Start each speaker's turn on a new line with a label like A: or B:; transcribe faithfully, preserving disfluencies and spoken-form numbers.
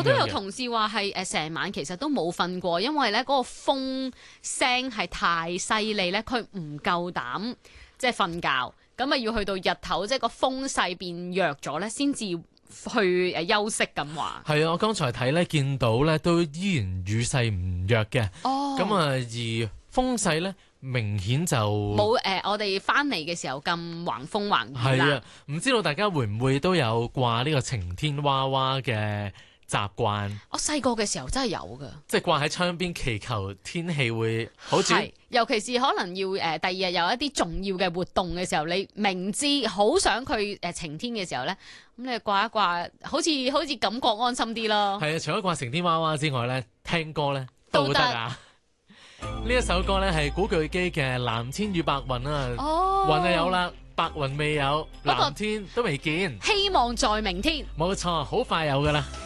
A: 都有同事話係誒成晚其實都冇瞓過，因為咧嗰個風聲係太犀利咧，佢唔夠膽即係瞓覺，咁啊要去到日頭，即係個風勢變弱咗咧，先至去誒休息咁話。
B: 係啊，我剛才睇咧見到咧都依然雨勢唔弱嘅。
A: 哦，
B: 咁啊而風勢咧明顯就
A: 冇誒、呃，我哋翻嚟嘅時候咁橫風橫雨啦。
B: 係啊，唔知道大家會唔會都有掛呢個晴天娃娃嘅習慣？
A: 我細個嘅時候真係有㗎，
B: 即係掛喺窗邊祈求天氣會好轉。
A: 尤其是可能要誒、呃、第二日有一啲重要嘅活動嘅時候，你明知好想佢誒、呃、晴天嘅時候咧，咁你掛一掛，好似好似感覺安心啲咯。
B: 係啊，除咗掛晴天娃娃之外咧，聽歌咧都得啊！呢一首歌咧係古巨基嘅《藍天與白雲》啊，
A: 哦，
B: 雲就有啦，白雲未有，
A: 不過
B: 藍天都未見，
A: 希望在明天。
B: 冇錯，好快有噶啦。